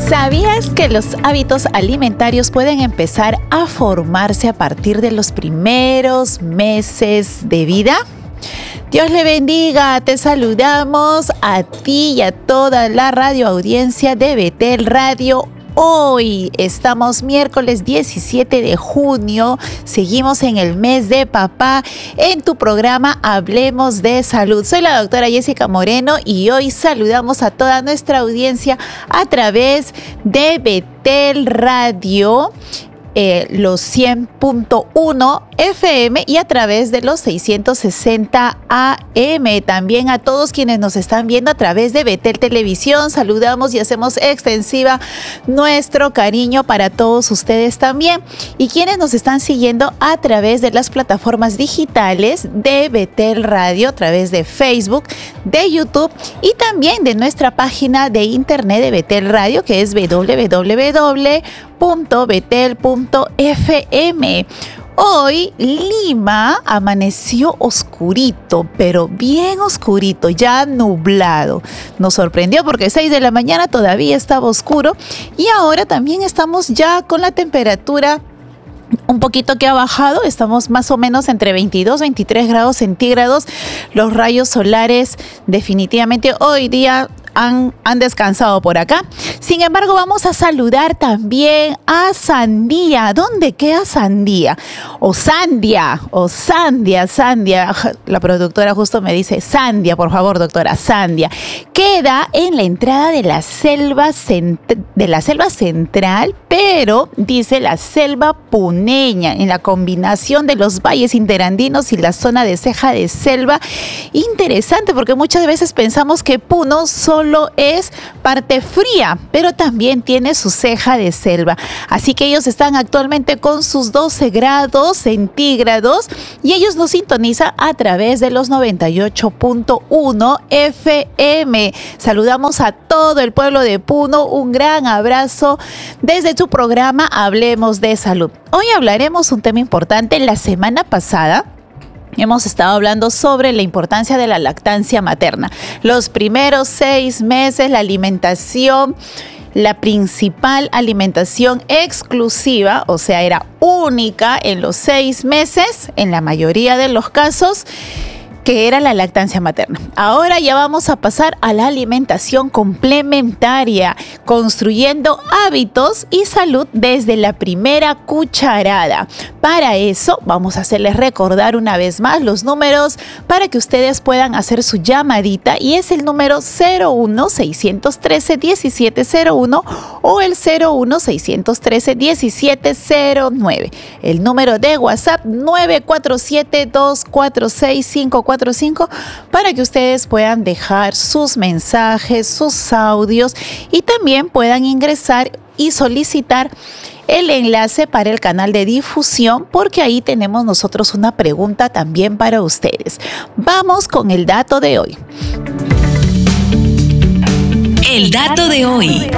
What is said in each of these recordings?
¿Sabías que los hábitos alimentarios pueden empezar a formarse a partir de los primeros meses de vida? Dios le bendiga, te saludamos a ti y a toda la radioaudiencia de Betel Radio. Hoy estamos miércoles 17 de junio, seguimos en el mes de papá en tu programa Hablemos de Salud. Soy la doctora Jessica Moreno y hoy saludamos a toda nuestra audiencia a través de Betel Radio. Los 100.1 FM y a través de los 660 AM. También a todos quienes nos están viendo a través de Betel Televisión, saludamos y hacemos extensiva nuestro cariño para todos ustedes también. Y quienes nos están siguiendo a través de las plataformas digitales de Betel Radio, a través de Facebook, de YouTube y también de nuestra página de internet de Betel Radio, que es www.betel.fm. Hoy Lima amaneció oscurito, pero bien oscurito, ya nublado. Nos sorprendió porque 6 de la mañana todavía estaba oscuro y ahora también estamos ya con la temperatura un poquito que ha bajado, estamos más o menos entre 22 y 23 grados centígrados. Los rayos solares definitivamente hoy día han descansado por acá. Sin embargo, vamos a saludar también a Sandía. ¿Dónde queda Sandía? O Sandia. La productora justo me dice Sandia, por favor, doctora, Sandia. Queda en la entrada de la selva central, pero dice la selva puneña, en la combinación de los valles interandinos y la zona de ceja de selva. Interesante, porque muchas veces pensamos que Puno solo es parte fría, pero también tiene su ceja de selva. Así que ellos están actualmente con sus 12 grados centígrados y ellos nos sintonizan a través de los 98.1 FM. Saludamos a todo el pueblo de Puno, un gran abrazo desde tu programa Hablemos de Salud. Hoy hablaremos un tema importante. La semana pasada hemos estado hablando sobre la importancia de la lactancia materna. Los primeros 6 meses, la alimentación, la principal alimentación exclusiva, o sea, era única en los 6 meses, en la mayoría de los casos, que era la lactancia materna. Ahora ya vamos a pasar a la alimentación complementaria, construyendo hábitos y salud desde la primera cucharada. Para eso vamos a hacerles recordar una vez más los números para que ustedes puedan hacer su llamadita, y es el número 01-613-1701 o el 01-613-1709. El número de WhatsApp 947-246-545 para que ustedes puedan dejar sus mensajes, sus audios y también puedan ingresar y solicitar el enlace para el canal de difusión, porque ahí tenemos nosotros una pregunta también para ustedes. Vamos con el dato de hoy. El dato de hoy.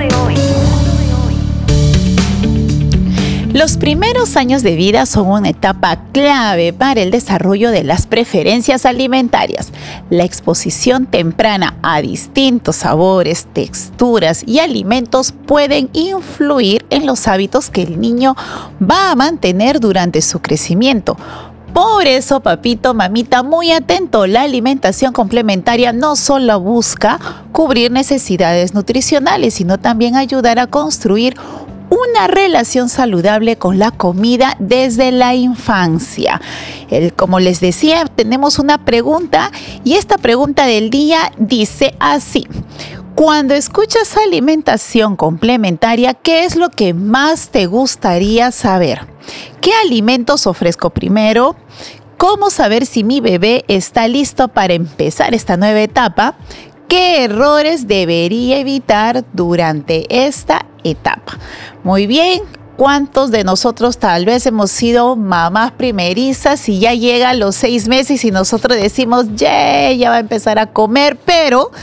Los primeros años de vida son una etapa clave para el desarrollo de las preferencias alimentarias. La exposición temprana a distintos sabores, texturas y alimentos pueden influir en los hábitos que el niño va a mantener durante su crecimiento. Por eso, papito, mamita, muy atento, la alimentación complementaria no solo busca cubrir necesidades nutricionales, sino también ayudar a construir una relación saludable con la comida desde la infancia. Como les decía, tenemos una pregunta y esta pregunta del día dice así: cuando escuchas alimentación complementaria, ¿qué es lo que más te gustaría saber? ¿Qué alimentos ofrezco primero? ¿Cómo saber si mi bebé está listo para empezar esta nueva etapa? ¿Qué errores debería evitar durante esta etapa? Muy bien, ¿cuántos de nosotros tal vez hemos sido mamás primerizas y ya llega a los 6 meses y nosotros decimos, ya va a empezar a comer, pero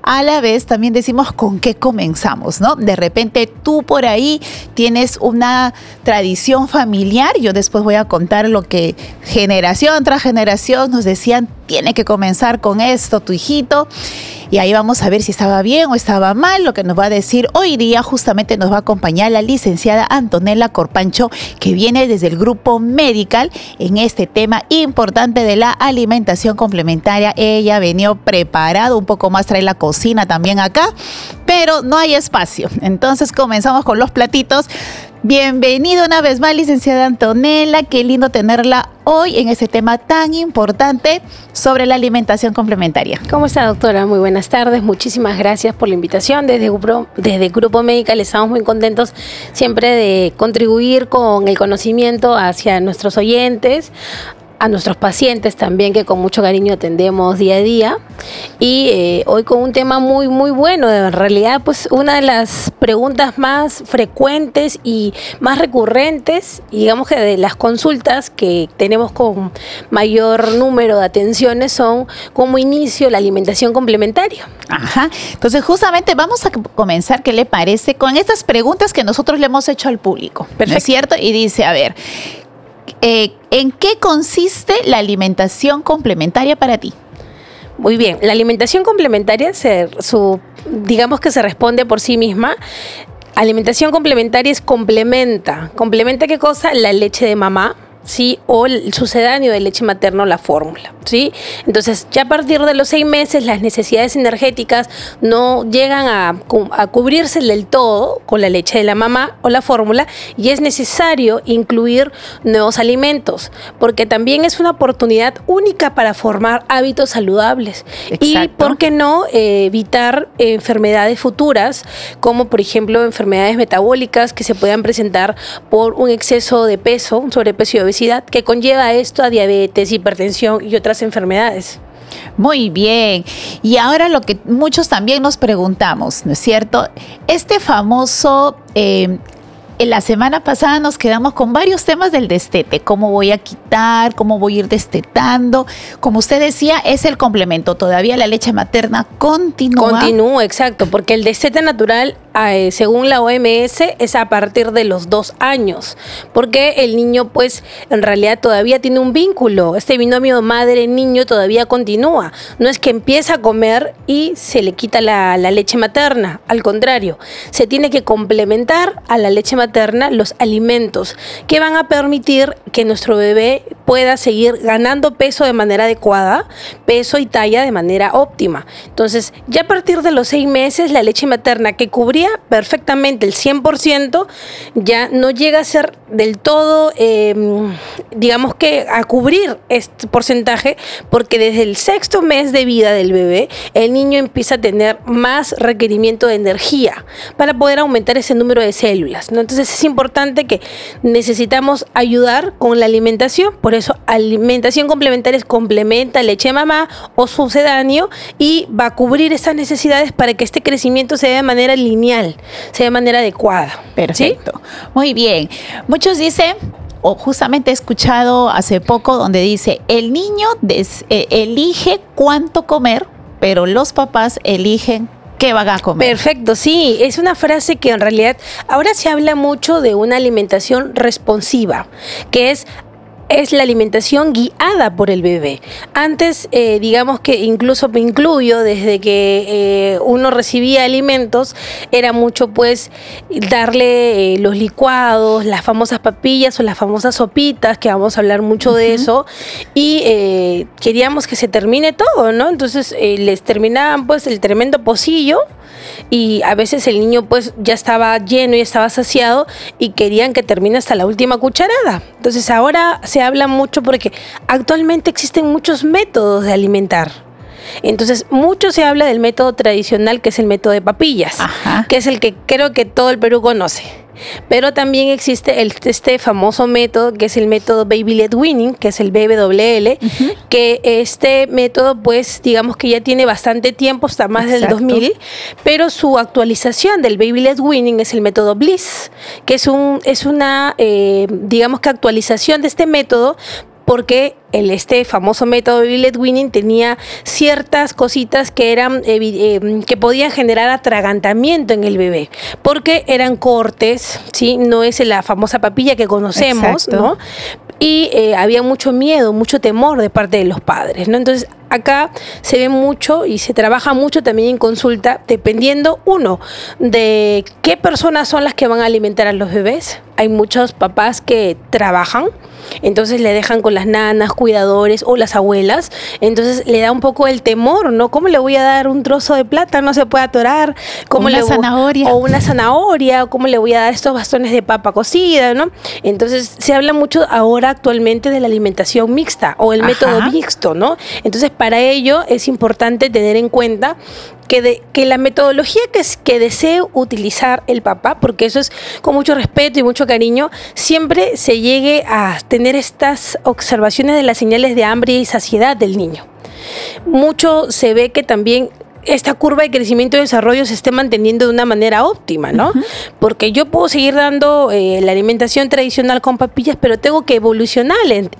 a la vez también decimos con qué comenzamos, ¿no? De repente tú por ahí tienes una tradición familiar, yo después voy a contar lo que generación tras generación nos decían, tiene que comenzar con esto tu hijito, y ahí vamos a ver si estaba bien o estaba mal. Lo que nos va a decir hoy día justamente nos va a acompañar la licenciada Antonella Corpancho, que viene desde el grupo Medical en este tema importante de la alimentación complementaria. Ella ha venido preparado un poco más, trae la cocina también acá, pero no hay espacio. Entonces comenzamos con los platitos. Bienvenido una vez más, licenciada Antonella, qué lindo tenerla hoy en este tema tan importante sobre la alimentación complementaria. ¿Cómo está, doctora? Muy buenas tardes, muchísimas gracias por la invitación. Desde Grupo Medical estamos muy contentos siempre de contribuir con el conocimiento hacia nuestros oyentes, a nuestros pacientes también, que con mucho cariño atendemos día a día, y hoy con un tema muy bueno. En realidad, pues una de las preguntas más frecuentes y más recurrentes, y digamos que de las consultas que tenemos con mayor número de atenciones, son cómo inicio la alimentación complementaria. Ajá, entonces justamente vamos a comenzar, ¿qué le parece? Con estas preguntas que nosotros le hemos hecho al público. Perfecto. ¿No es cierto? Y dice, a ver, ¿en qué consiste la alimentación complementaria para ti? Muy bien, la alimentación complementaria, digamos que se responde por sí misma. Alimentación complementaria es complementa. ¿Complementa qué cosa? La leche de mamá, ¿sí? O el sucedáneo de leche materna o la fórmula, ¿sí? Entonces, ya a partir de los 6 meses, las necesidades energéticas no llegan a cubrirse del todo con la leche de la mamá o la fórmula, y es necesario incluir nuevos alimentos, porque también es una oportunidad única para formar hábitos saludables. Exacto. Y, ¿por qué no evitar enfermedades futuras, como por ejemplo enfermedades metabólicas que se puedan presentar por un exceso de peso, un sobrepeso y obesidad, que conlleva esto a diabetes, hipertensión y otras enfermedades? Muy bien. Y ahora lo que muchos también nos preguntamos, ¿no es cierto? Este famoso... en la semana pasada nos quedamos con varios temas del destete. ¿Cómo voy a quitar? ¿Cómo voy a ir destetando? Como usted decía, es el complemento. Todavía la leche materna continúa. Continúa, exacto, porque el destete natural, según la OMS, es a partir de los 2 años, porque el niño, pues, en realidad todavía tiene un vínculo. Este binomio madre-niño todavía continúa. No es que empieza a comer y se le quita la leche materna. Al contrario, se tiene que complementar a la leche materna los alimentos que van a permitir que nuestro bebé pueda seguir ganando peso de manera adecuada, peso y talla de manera óptima. Entonces, ya a partir de los 6 meses, la leche materna, que cubría perfectamente el 100%, ya no llega a ser del todo, digamos que a cubrir este porcentaje, porque desde el 6º mes de vida del bebé, el niño empieza a tener más requerimiento de energía para poder aumentar ese número de células, ¿no? Entonces es importante que necesitamos ayudar con la alimentación. Por eso alimentación complementaria complementa leche de mamá o sucedáneo, y va a cubrir esas necesidades para que este crecimiento sea de manera lineal, sea de manera adecuada. Perfecto. ¿Sí? Muy bien. Muchos dicen, o justamente he escuchado hace poco donde dice, el niño elige cuánto comer, pero los papás eligen qué van a comer. Perfecto, sí, es una frase que en realidad ahora se habla mucho de una alimentación responsiva, que es la alimentación guiada por el bebé. Antes, digamos que incluso me incluyo, desde que uno recibía alimentos, era mucho pues darle los licuados, las famosas papillas o las famosas sopitas, que vamos a hablar mucho de eso, y queríamos que se termine todo, ¿no? Entonces les terminaban pues el tremendo pocillo, y a veces el niño pues ya estaba lleno y estaba saciado y querían que termine hasta la última cucharada. Entonces ahora se habla mucho porque actualmente existen muchos métodos de alimentar. Entonces mucho se habla del método tradicional, que es el método de papillas. Ajá. Que es el que creo que todo el Perú conoce. Pero también existe este famoso método, que es el método Baby Led Weaning, que es el BWL, que este método pues digamos que ya tiene bastante tiempo, hasta más del 2000, pero su actualización del Baby Led Weaning es el método Bliss, que es una digamos que actualización de este método, porque este famoso método Billet Winning tenía ciertas cositas que eran que podían generar atragantamiento en el bebé, porque eran cortes, ¿sí? No es la famosa papilla que conocemos, Exacto. ¿no? Y había mucho miedo, mucho temor de parte de los padres, ¿no? Entonces, acá se ve mucho y se trabaja mucho también en consulta, dependiendo, uno, de qué personas son las que van a alimentar a los bebés. Hay muchos papás que trabajan, entonces le dejan con las nanas, cuidadores o las abuelas, entonces le da un poco el temor, ¿no? ¿Cómo le voy a dar un trozo de plátano? No se puede atorar. ¿Cómo Una zanahoria. O una zanahoria, o cómo le voy a dar estos bastones de papa cocida, ¿no? Entonces se habla mucho ahora actualmente de la alimentación mixta o el método mixto, ¿no? Entonces para ello es importante tener en cuenta que la metodología que desee utilizar el papá, porque eso es con mucho respeto y mucho cariño, siempre se llegue a tener estas observaciones de las señales de hambre y saciedad del niño. Mucho se ve que también esta curva de crecimiento y desarrollo se esté manteniendo de una manera óptima, ¿no? Porque yo puedo seguir dando la alimentación tradicional con papillas, pero tengo que evolucionar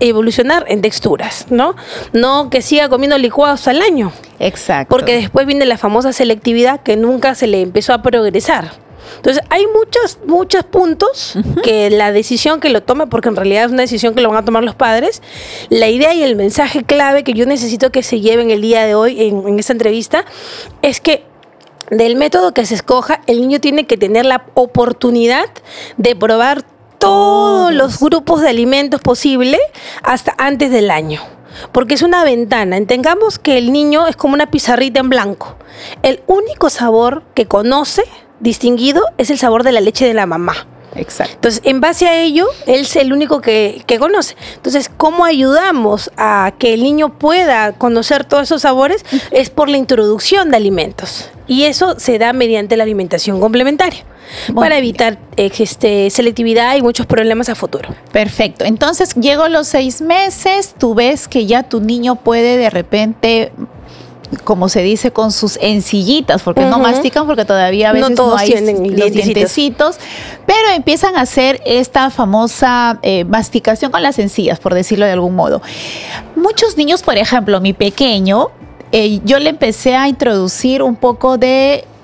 en texturas, ¿no? No que siga comiendo licuados al año. Exacto. Porque después viene la famosa selectividad que nunca se le empezó a progresar. Entonces, hay muchos puntos que la decisión que lo tome, porque en realidad es una decisión que lo van a tomar los padres, la idea y el mensaje clave que yo necesito que se lleven el día de hoy en esta entrevista es que del método que se escoja, el niño tiene que tener la oportunidad de probar todos los grupos de alimentos posibles hasta antes del año. Porque es una ventana. Entendamos que el niño es como una pizarrita en blanco. El único sabor que conoce distinguido es el sabor de la leche de la mamá. Exacto. Entonces, en base a ello, él es el único que conoce. Entonces, ¿cómo ayudamos a que el niño pueda conocer todos esos sabores? Es por la introducción de alimentos. Y eso se da mediante la alimentación complementaria. Para evitar selectividad y muchos problemas a futuro. Perfecto. Entonces, llego a los 6 meses, tú ves que ya tu niño puede de repente, como se dice, con sus encillitas, porque no mastican, porque todavía a veces No todos hay tienen los dientecitos. dientecitos, pero empiezan a hacer esta famosa masticación con las encías, por decirlo de algún modo. Muchos niños, por ejemplo, mi pequeño, yo le empecé a introducir un poco de